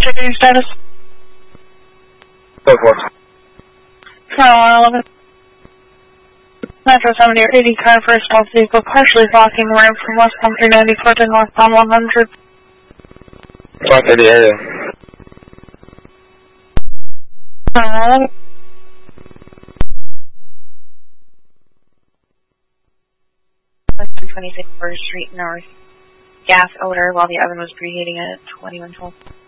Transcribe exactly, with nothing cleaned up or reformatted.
Checking your status. Go for it. one eleven. Metro seventy or eighty car for a stealth vehicle partially blocking the ramp from westbound three ninety-four to northbound one hundred. Talk to the area. Uh, Western twenty-six First Street North. Gas odor while the oven was preheating at twenty-one twelve.